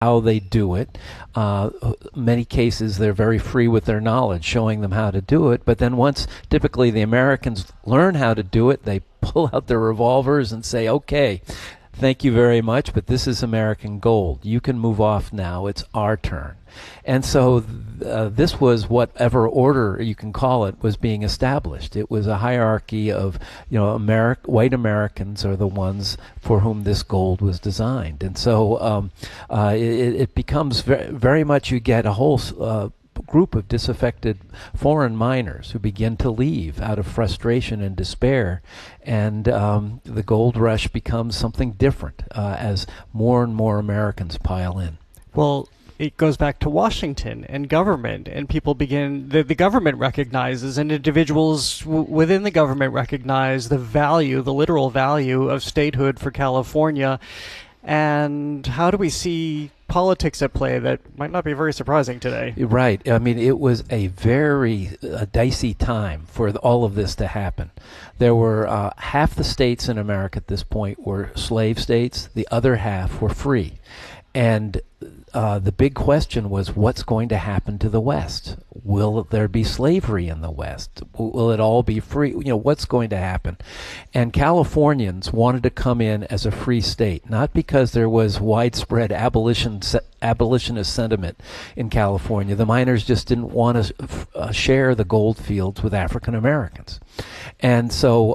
how they do it. Many cases, they're very free with their knowledge, showing them how to do it. But then once typically the Americans learn how to do it, they pull out their revolvers and say, okay, thank you very much, but this is American gold. You can move off now. It's our turn. And so this was whatever order you can call it was being established. It was a hierarchy of, white Americans are the ones for whom this gold was designed. And so it becomes very much, you get a whole group of disaffected foreign miners who begin to leave out of frustration and despair, and the gold rush becomes something different as more and more Americans pile in. Well, it goes back to Washington and government, and people begin, the government recognizes, and individuals within the government recognize the value, the literal value of statehood for California. And how do we see politics at play that might not be very surprising today? Right. I mean, it was a very dicey time for all of this to happen. There were half the states in America at this point were slave states. The other half were free. And the big question was, what's going to happen to the West? Will there be slavery in the West? Will it all be free? What's going to happen? And Californians wanted to come in as a free state, not because there was widespread abolitionist sentiment in California. The miners just didn't want to share the gold fields with African Americans. And so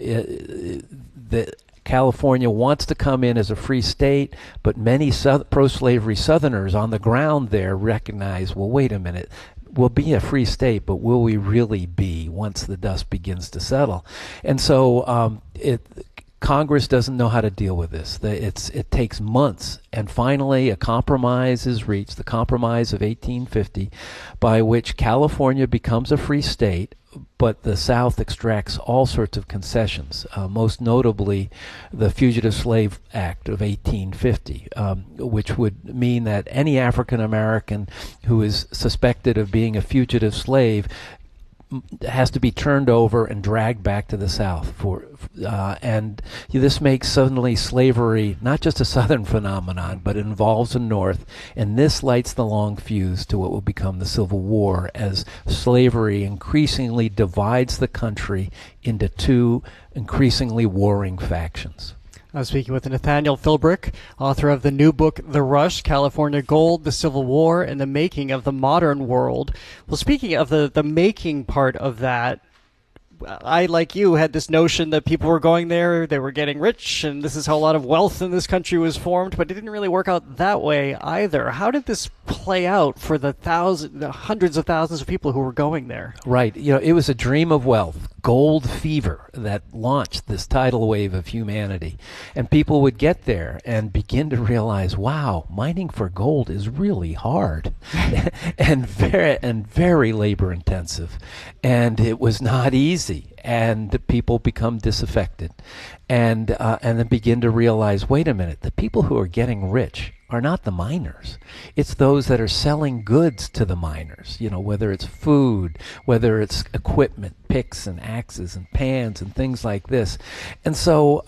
California wants to come in as a free state, but many pro-slavery Southerners on the ground there recognize, well, wait a minute, we'll be a free state, but will we really be once the dust begins to settle? And so Congress doesn't know how to deal with this. It takes months, and finally a compromise is reached, the Compromise of 1850, by which California becomes a free state, but the South extracts all sorts of concessions, most notably the Fugitive Slave Act of 1850, which would mean that any African American who is suspected of being a fugitive slave has to be turned over and dragged back to the South and this makes suddenly slavery not just a Southern phenomenon, but it involves the North, and this lights the long fuse to what will become the Civil War as slavery increasingly divides the country into two increasingly warring factions. I'm speaking with Nathaniel Philbrick, author of the new book, The Rush, California Gold, the Civil War, and the Making of the Modern World. Well, speaking of the making part of that, I, like you, had this notion that people were going there, they were getting rich, and this is how a lot of wealth in this country was formed, but it didn't really work out that way either. How did this play out for the hundreds of thousands of people who were going there? Right. It was a dream of wealth, gold fever, that launched this tidal wave of humanity. And people would get there and begin to realize, wow, mining for gold is really hard and very labor intensive. And it was not easy. And people become disaffected, and then begin to realize, wait a minute, the people who are getting rich are not the miners. It's those that are selling goods to the miners, whether it's food, whether it's equipment, picks and axes and pans and things like this. And so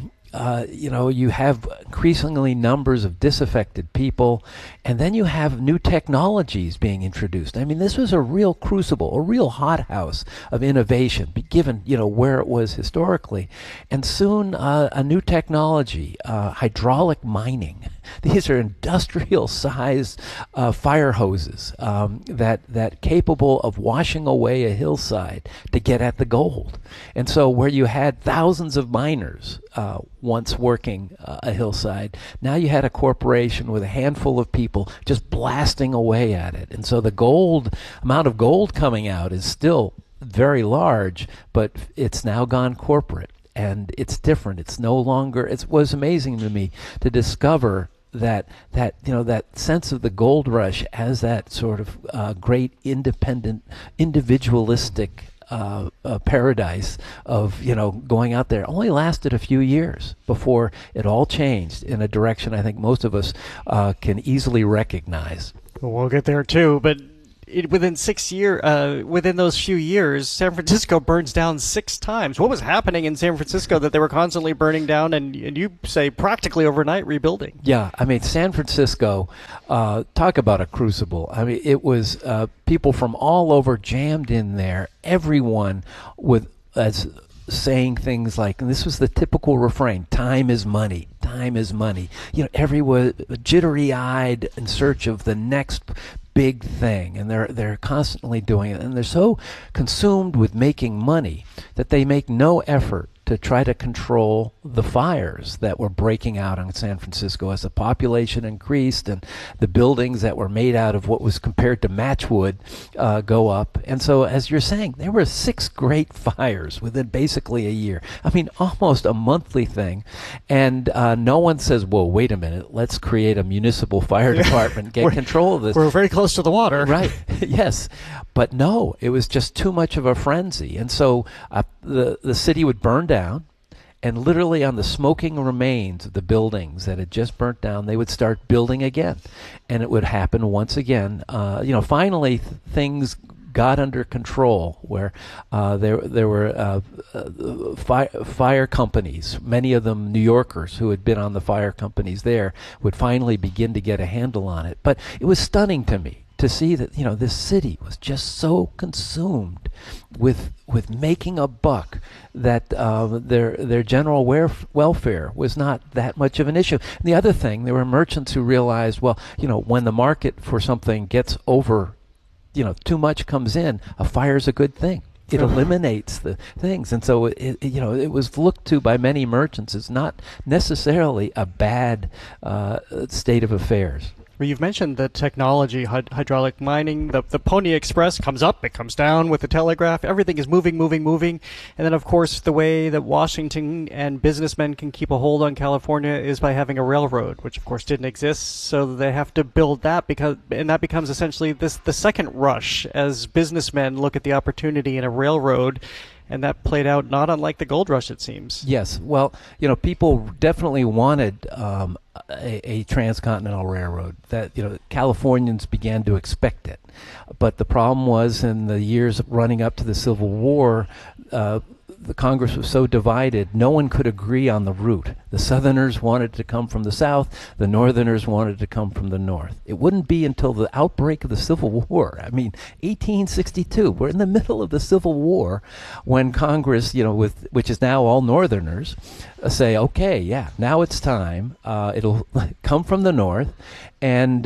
you have increasingly numbers of disaffected people, and then you have new technologies being introduced. I mean, this was a real crucible, a real hothouse of innovation, given, where it was historically. And soon a new technology, hydraulic mining. These are industrial-sized fire hoses that capable of washing away a hillside to get at the gold. And so where you had thousands of miners once working a hillside, now you had a corporation with a handful of people just blasting away at it. And so the amount of gold coming out is still very large, but it's now gone corporate. And it's different. It's no longer. It was amazing to me to discover that sense of the gold rush as that sort of great independent, individualistic paradise of going out there only lasted a few years before it all changed in a direction I think most of us can easily recognize. We'll get there too, but within those few years, San Francisco burns down 6 times. What was happening in San Francisco that they were constantly burning down and you say practically overnight rebuilding? Yeah, I mean, San Francisco, talk about a crucible. I mean, it was people from all over jammed in there, everyone as saying things like, and this was the typical refrain, time is money, time is money. Everyone jittery-eyed in search of the next big thing, and they're constantly doing it, and they're so consumed with making money that they make no effort to try to control the fires that were breaking out in San Francisco as the population increased and the buildings that were made out of what was compared to matchwood go up. And so, as you're saying, there were 6 great fires within basically a year. I mean, almost a monthly thing. And no one says, well, wait a minute, let's create a municipal fire department, get control of this. We're very close to the water. Right, yes. But no, it was just too much of a frenzy. And so the city would burn down, and literally on the smoking remains of the buildings that had just burnt down, they would start building again. And it would happen once again. Finally, things got under control where there were fire companies, many of them New Yorkers who had been on the fire companies there, would finally begin to get a handle on it. But it was stunning to me to see that this city was just so consumed with making a buck that their general welfare was not that much of an issue. And the other thing, there were merchants who realized, well, when the market for something gets over, too much comes in, a fire's a good thing. It eliminates the things. And so it was looked to by many merchants as not necessarily a bad state of affairs. Well, you've mentioned the technology, hydraulic mining. The Pony Express comes up, it comes down with the telegraph. Everything is moving. And then, of course, the way that Washington and businessmen can keep a hold on California is by having a railroad, which, of course, didn't exist. So they have to build that, and that becomes essentially the second rush as businessmen look at the opportunity in a railroad. And that played out not unlike the gold rush, it seems. Yes. Well, people definitely wanted a transcontinental railroad. That Californians began to expect it. But the problem was, in the years running up to the Civil War, the Congress was so divided, no one could agree on the route. The Southerners wanted to come from the South, the Northerners wanted to come from the North. It wouldn't be until the outbreak of the Civil War, 1862, we're in the middle of the Civil War, when Congress, which is now all Northerners, say, okay, yeah, now it's time. It'll come from the North, and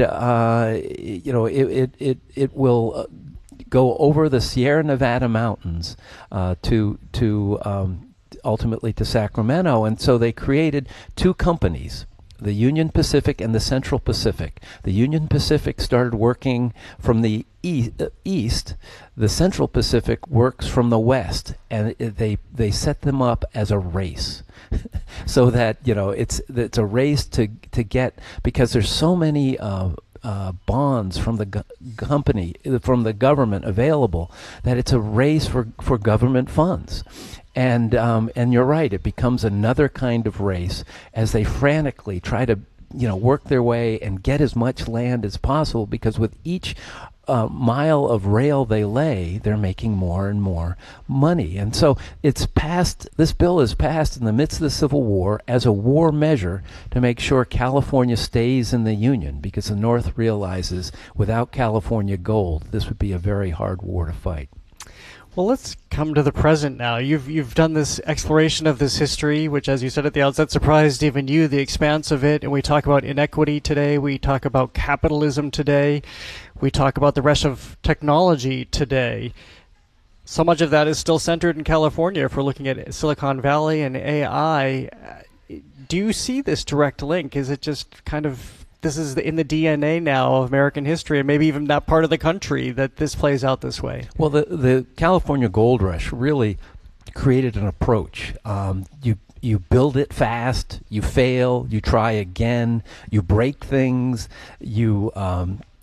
it will go over the Sierra Nevada mountains to ultimately to Sacramento. And so they created 2 companies, the Union Pacific and the Central Pacific. The Union Pacific started working from the east. The Central Pacific works from the west, and they set them up as a race. So that it's a race to get, because there's so many bonds from the from the government available, that it's a race for government funds. And you're right, it becomes another kind of race as they frantically try to work their way and get as much land as possible, because with each mile of rail they lay, they're making more and more money. And so this bill is passed in the midst of the Civil War as a war measure to make sure California stays in the Union, because the North realizes without California gold, this would be a very hard war to fight. Well, let's come to the present now. You've done this exploration of this history, which, as you said at the outset, surprised even you, the expanse of it. And we talk about inequity today. We talk about capitalism today. We talk about the rush of technology today. So much of that is still centered in California if we're looking at Silicon Valley and AI. Do you see this direct link? Is it just kind of, this is in the DNA now of American history, and maybe even that part of the country, that this plays out this way? Well, the California Gold Rush really created an approach. You build it fast, you fail, you try again, you break things, you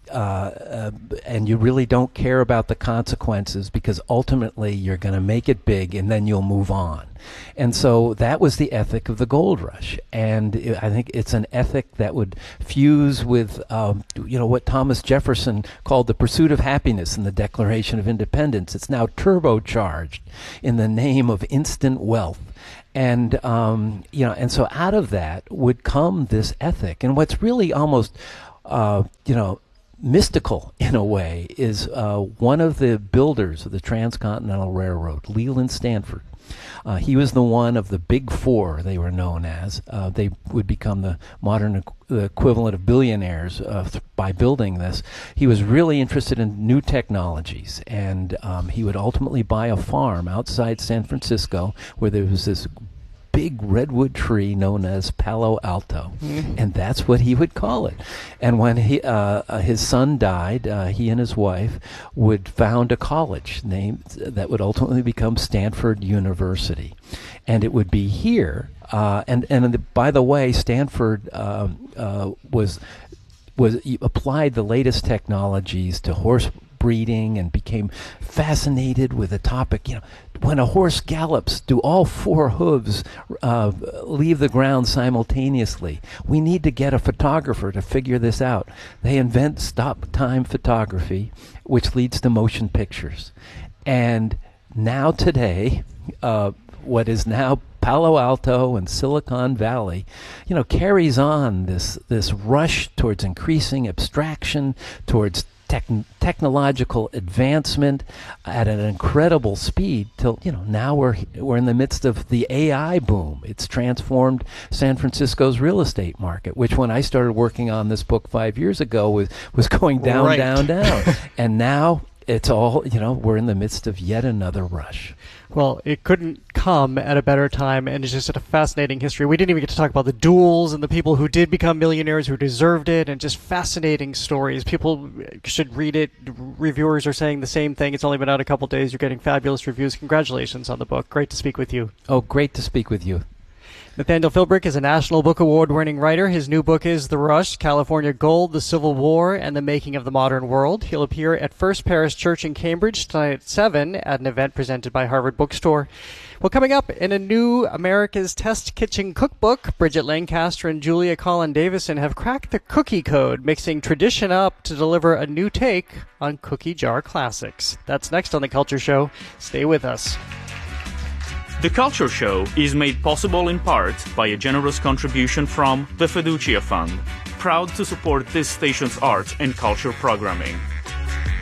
and you really don't care about the consequences, because ultimately you're going to make it big and then you'll move on. And so that was the ethic of the gold rush. And I think it's an ethic that would fuse with, what Thomas Jefferson called the pursuit of happiness in the Declaration of Independence. It's now turbocharged in the name of instant wealth. And, and so out of that would come this ethic. And what's really almost, mystical in a way is one of the builders of the Transcontinental Railroad, Leland Stanford. He was the one of the Big Four, they were known as. They would become the modern equivalent of billionaires by building this. He was really interested in new technologies, and he would ultimately buy a farm outside San Francisco where there was this big redwood tree known as Palo Alto, and that's what he would call it. And when his son died, he and his wife would found a college named that would ultimately become Stanford University, and it would be here. By the way, Stanford was applied the latest technologies to horse breeding and became fascinated with the topic. When a horse gallops, do all four hooves leave the ground simultaneously? We need to get a photographer to figure this out. They invent stop-time photography, which leads to motion pictures. And now today, what is now Palo Alto and Silicon Valley, carries on this rush towards increasing abstraction, towards technological advancement at an incredible speed till now we're in the midst of the AI boom. It's transformed San Francisco's real estate market, which when I started working on this book 5 years ago was going down, right. down, and now it's all, we're in the midst of yet another rush. Well, it couldn't come at a better time, and it's just a fascinating history. We didn't even get to talk about the duels and the people who did become millionaires, who deserved it, and just fascinating stories. People should read it. Reviewers are saying the same thing. It's only been out a couple days. You're getting fabulous reviews. Congratulations on the book. Great to speak with you. Oh, great to speak with you. Nathaniel Philbrick is a National Book Award-winning writer. His new book is The Rush, California Gold, the Civil War, and the Making of the Modern World. He'll appear at First Parish Church in Cambridge tonight at 7 at an event presented by Harvard Bookstore. Well, coming up in a new America's Test Kitchen cookbook, Bridget Lancaster and Julia Collin Davison have cracked the cookie code, mixing tradition up to deliver a new take on cookie jar classics. That's next on The Culture Show. Stay with us. The Culture Show is made possible in part by a generous contribution from the Fiducia Fund, proud to support this station's arts and culture programming.